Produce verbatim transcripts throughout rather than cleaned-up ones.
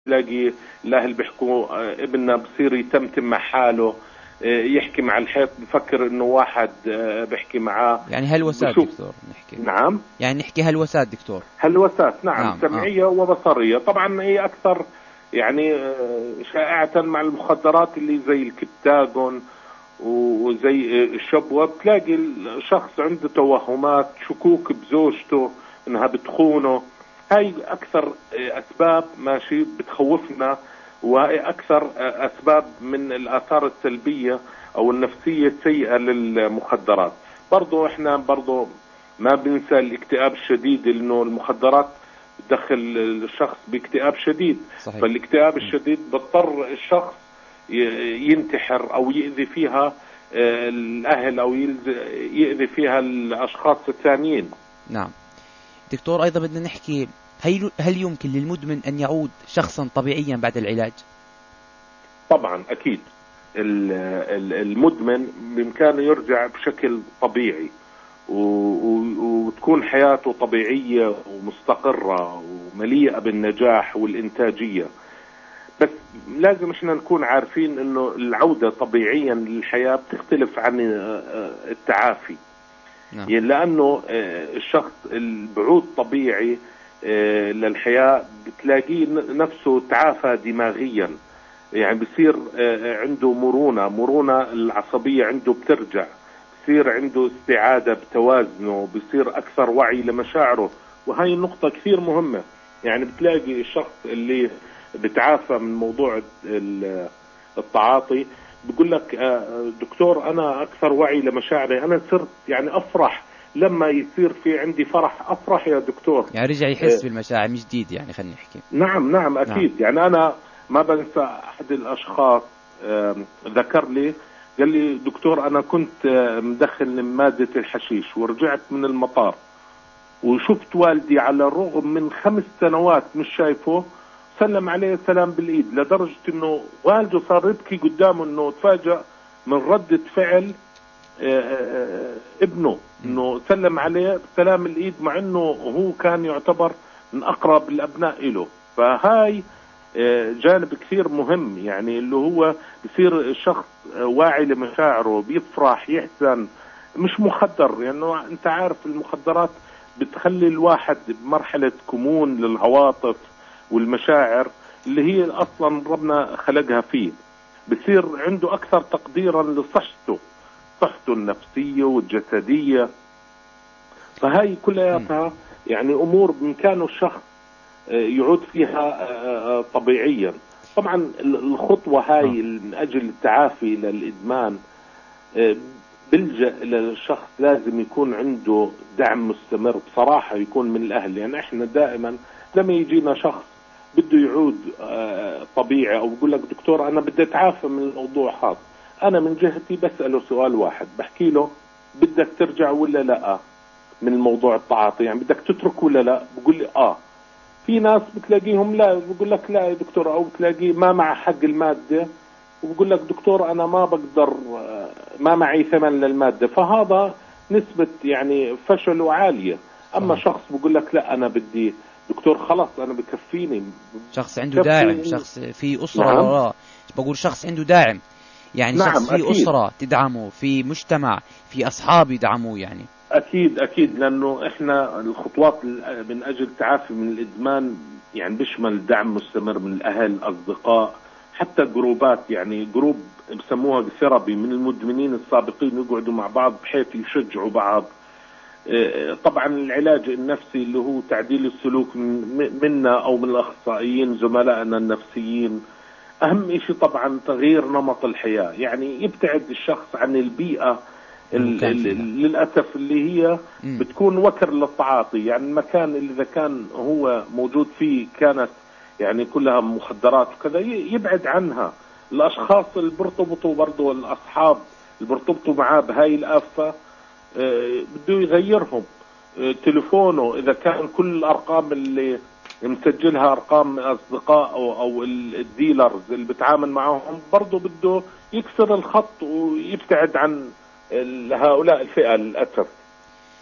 تلاقي الأهل بيحكوا ابننا بصير يتمتم مع حاله، يحكي مع الحيط بفكر إنه واحد بيحكي معاه. يعني هلوسات دكتور نحكي. نعم، يعني نحكي هلوسات دكتور. هلوسات نعم, نعم. سمعية آه. وبصرية. طبعا هي أكثر يعني شائعة مع المخدرات اللي زي الكبتاجون وزي الشبوة. بتلاقي الشخص عنده توهمات، شكوك بزوجته إنها بتخونه. هاي أكثر أسباب ماشي بتخوفنا، وهي أكثر أسباب من الآثار السلبية أو النفسية السيئة للمخدرات. برضو إحنا برضو ما بننسى الاكتئاب الشديد، لأنه المخدرات تدخل الشخص باكتئاب شديد. صحيح. فالاكتئاب الشديد بضطر الشخص ينتحر أو يؤذي فيها الأهل أو يؤذي فيها الأشخاص الثانيين. نعم دكتور، أيضا بدنا نحكي هل هل يمكن للمدمن أن يعود شخصا طبيعيا بعد العلاج؟ طبعا أكيد. المدمن بإمكانه يرجع بشكل طبيعي وتكون حياته طبيعية ومستقرة ومليئة بالنجاح والإنتاجية. بس لازم احنا نكون عارفين انه العودة طبيعيا للحياة بتختلف عن التعافي. نعم. يعني لانه الشخص البعود طبيعي للحياة بتلاقيه نفسه تعافى دماغيا، يعني بصير عنده مرونة مرونة العصبية عنده بترجع، بصير عنده استعادة بتوازنه، بصير أكثر وعي لمشاعره. وهي النقطة كثير مهمة. يعني بتلاقي الشخص اللي بتعافى من موضوع التعاطي بيقول لك دكتور أنا أكثر وعي لمشاعري، أنا صرت يعني أفرح لما يصير في عندي فرح، أفرح يا دكتور. يعني رجع يحس بالمشاعر من جديد، يعني خلينا نحكي. نعم نعم أكيد. نعم. يعني أنا ما بنسى أحد الأشخاص ذكر لي، قال لي دكتور أنا كنت مدخل مادة الحشيش ورجعت من المطار وشفت والدي على الرغم من خمس سنوات مش شايفه، سلم عليه سلام بالإيد، لدرجة إنه والده صار يبكي قدامه إنه تفاجأ من ردة فعل ابنه، إنه سلم عليه بسلام الإيد مع إنه هو كان يعتبر من أقرب الأبناء له. فهاي جانب كثير مهم، يعني اللي هو بصير الشخص واعي لمشاعره، بيفرح يحزن، مش مخدر. لأنه يعني أنت عارف المخدرات بتخلي الواحد بمرحلة كمون للعواطف والمشاعر اللي هي أصلا ربنا خلقها فيه. بصير عنده أكثر تقديرا لصحته، صحته النفسية والجسدية. فهاي كلها يعني أمور بإمكانه الشخص يعود فيها طبيعيا. طبعا الخطوة هاي من أجل التعافي للإدمان بلجأ للشخص لازم يكون عنده دعم مستمر بصراحة، يكون من الأهل. يعني احنا دائما لما يجينا شخص بده يعود طبيعي أو بقول لك دكتور أنا بدي أتعافى من الموضوع هذا، أنا من جهتي بسأله سؤال واحد، بحكي له بدك ترجع ولا لا من الموضوع التعاطي، يعني بدك تترك ولا لا؟ بقول لي آه. في ناس بتلاقيهم لا، بقول لك لا يا دكتور، أو بتلاقيه ما مع حق المادة وبقول لك دكتور أنا ما بقدر، ما معي ثمن للمادة. فهذا نسبة يعني فشله عالية. أما صحيح. شخص بقول لك لا أنا بدي دكتور خلاص أنا بكفيني، شخص عنده داعم، شخص في أسرة. نعم. وراء بقول شخص عنده داعم، يعني نعم. شخص في أكيد. أسرة تدعمه، في مجتمع، في أصحاب يدعموه. يعني أكيد أكيد. لأنه إحنا الخطوات من أجل التعافي من الإدمان يعني بيشمل دعم مستمر من الأهل، أصدقاء، حتى جروبات. يعني جروب بسموها ثيرابي من المدمنين السابقين يقعدوا مع بعض بحيث يشجعوا بعض. طبعا العلاج النفسي اللي هو تعديل السلوك منا أو من الأخصائيين زملائنا النفسيين. أهم إشي طبعا تغيير نمط الحياة، يعني يبتعد الشخص عن البيئة للأسف اللي هي بتكون وكر للتعاطي. يعني المكان اللي إذا كان هو موجود فيه كانت يعني كلها مخدرات وكذا يبعد عنها. الأشخاص اللي برتبطوا برضو، الأصحاب اللي برتبطوا معاه بهاي الآفة بده يغيرهم. تليفونه إذا كان كل الأرقام اللي مسجلها أرقام أصدقاء أو, أو الديلرز اللي بتعامل معهم برضو بده يكسر الخط ويبتعد عن هؤلاء الفئة للأسف.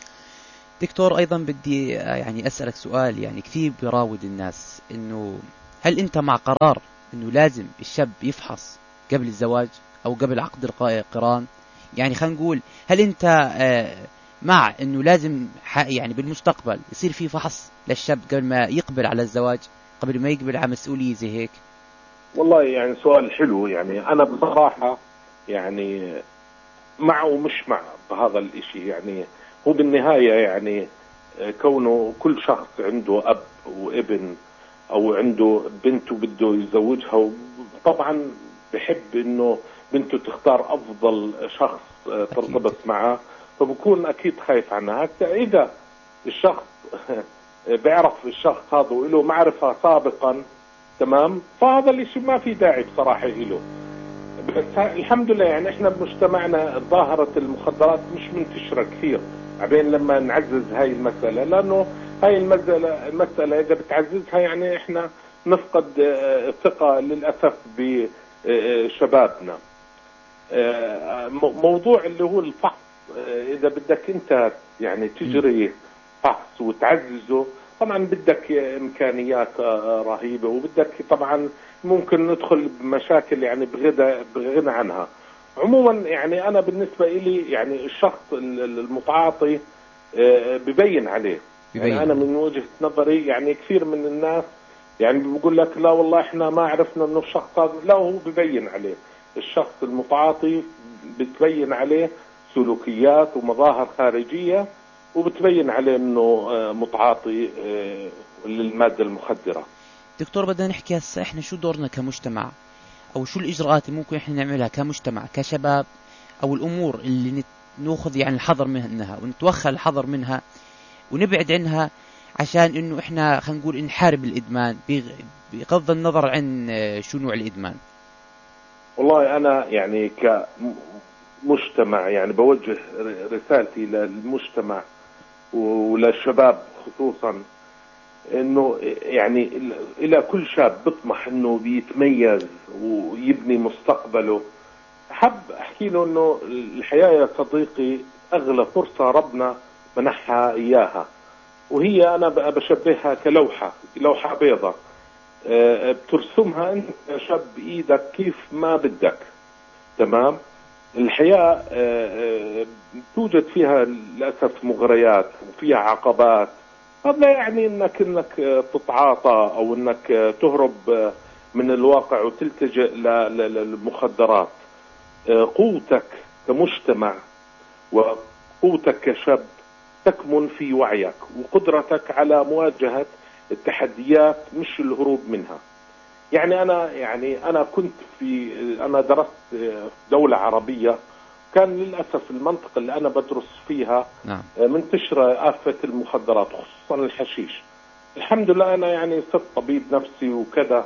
دكتور أيضا بدي يعني أسألك سؤال، يعني كثير بيراود الناس إنه هل أنت مع قرار أنه لازم الشاب يفحص قبل الزواج أو قبل عقد القران؟ يعني خلينا نقول، هل أنت مع أنه لازم يعني بالمستقبل يصير في فحص للشاب قبل ما يقبل على الزواج، قبل ما يقبل على مسؤولية زي هيك؟ والله يعني سؤال حلو. يعني أنا بصراحة يعني مع ومش مع بهذا الاشي. يعني هو بالنهاية يعني كونه كل شخص عنده أب وابن أو عنده بنت وبده يزوجها، طبعا بحب إنه بنته تختار أفضل شخص ترتبط معه، فبكون أكيد خايف عنها. حتى إذا الشخص بيعرف الشخص هذا وله معرفة سابقا تمام، فهذا الاشي ما في داعي بصراحة له. بس الحمد لله يعني احنا بمجتمعنا ظاهرة المخدرات مش منتشرة كثير، عبين لما نعزز هاي المسألة، لانه هاي المسألة المسألة اذا بتعززها يعني احنا نفقد الثقة للأسف بشبابنا. موضوع اللي هو الفحص، اذا بدك انت يعني تجري فحص وتعززه، طبعا بدك امكانيات رهيبة، وبدك طبعا ممكن ندخل بمشاكل يعني بغنى بغنى عنها. عموما يعني انا بالنسبة لي يعني الشخص المتعاطي ببين عليه. ببين. يعني انا من وجهة نظري يعني كثير من الناس يعني بيقول لك لا والله احنا ما عرفنا انه الشخص هذا، لا هو ببين عليه. الشخص المتعاطي بتبين عليه سلوكيات ومظاهر خارجية، وبتبين عليه انه متعاطي للمادة المخدرة. دكتور بدنا نحكي هسه احنا شو دورنا كمجتمع، او شو الاجراءات اللي ممكن احنا نعملها كمجتمع كشباب، او الامور اللي ناخذ يعني الحذر منها ونتوخى الحذر منها ونبعد عنها، عشان انه احنا خلينا نقول نحارب الادمان بغض النظر عن شو نوع الادمان. والله انا يعني كمجتمع يعني بوجه رسالتي للمجتمع وللشباب خصوصا، انه يعني الى كل شاب بيطمح انه بيتميز ويبني مستقبله، حب احكي له انه الحياة يا صديقي اغلى فرصة ربنا منحها اياها، وهي انا بشبهها كلوحة لوحة بيضة بترسمها انت يا شاب بايدك كيف ما بدك. تمام. الحياة توجد فيها للأسف مغريات وفيها عقبات، هذا يعني انك انك تتعاطى او انك تهرب من الواقع وتلتجئ للمخدرات. قوتك كمجتمع وقوتك كشاب تكمن في وعيك وقدرتك على مواجهة التحديات مش الهروب منها. يعني انا يعني انا كنت في انا درست في دولة عربية، كان للأسف المنطقة اللي أنا بدرس فيها نعم. منتشرة آفة المخدرات خصوصا الحشيش. الحمد لله أنا يعني صرت طبيب نفسي وكذا.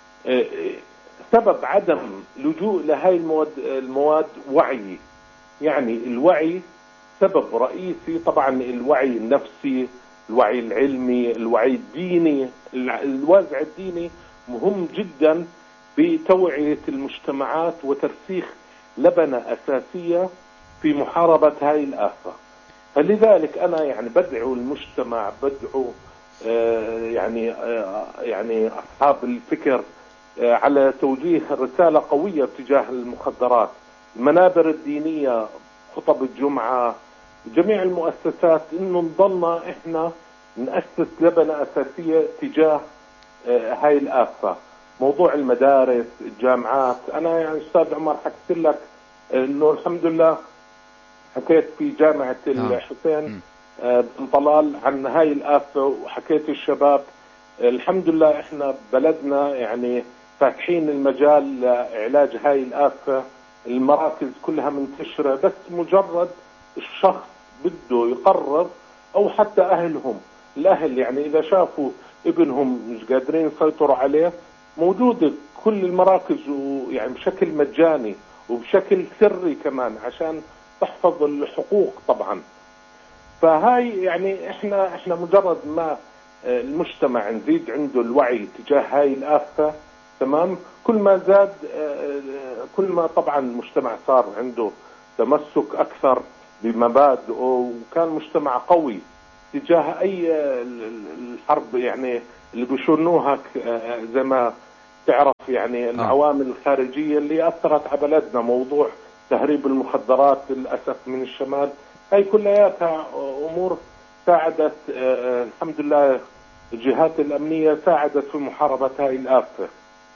سبب عدم لجوء لهاي المواد المواد وعي، يعني الوعي سبب رئيسي. طبعا الوعي النفسي، الوعي العلمي، الوعي الديني، الوازع الديني مهم جدا بتوعية المجتمعات وترسيخ لبنة أساسية في محاربة هاي الآفة. فلذلك أنا يعني بدعو المجتمع، بدعو آه يعني آه يعني أصحاب الفكر آه على توجيه رسالة قوية تجاه المخدرات. المنابر الدينية، خطب الجمعة، جميع المؤسسات، إنه نضلنا إحنا نأسس لبنة أساسية تجاه آه هاي الآفة. موضوع المدارس، الجامعات، أنا يعني أستاذ عمر حكيت لك إنه الحمد لله حكيت في جامعة الحسين بن طلال عن هاي الآفة، وحكيت الشباب الحمد لله إحنا بلدنا يعني فاتحين المجال لعلاج هاي الآفة. المراكز كلها منتشرة، بس مجرد الشخص بده يقرر، أو حتى أهلهم، الأهل يعني إذا شافوا ابنهم مش قادرين يسيطروا عليه، موجودة كل المراكز ويعني بشكل مجاني وبشكل سري كمان عشان تحفظ الحقوق طبعا. فهاي يعني احنا احنا مجرد ما المجتمع نزيد عنده الوعي تجاه هاي الآفة، تمام، كل ما زاد كل ما طبعا المجتمع صار عنده تمسك أكثر بمبادئه، وكان مجتمع قوي تجاه أي الحرب يعني اللي بيشنوها زي ما تعرف يعني العوامل الخارجية اللي أثرت على بلدنا، موضوع تهريب المخدرات للأسف من الشمال، هاي كلياتها أمور ساعدت الحمد لله الجهات الأمنية ساعدت في محاربة هاي الآفة.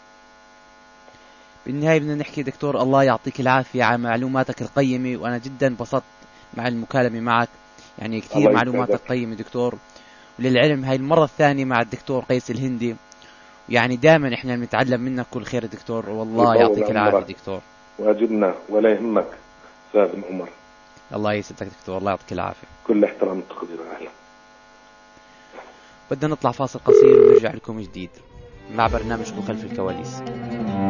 بالنهاية بدنا نحكي دكتور الله يعطيك العافية على معلوماتك القيمة، وأنا جدا انبسطت مع المكالمة معك، يعني كثير معلوماتك قيمة دكتور. وللعلم هاي المرة الثانية مع الدكتور قيس الهندي، يعني دائما احنا بنتعلم منك كل خير دكتور، والله يعطيك العافية دكتور. واجبنا ولا يهمك استاذ عمر. الله يسعدك دكتور، الله يعطيك العافية. كل احترام وتقدير. اهلا. بدنا نطلع فاصل قصير ونرجع لكم جديد مع برنامجكم خلف الكواليس.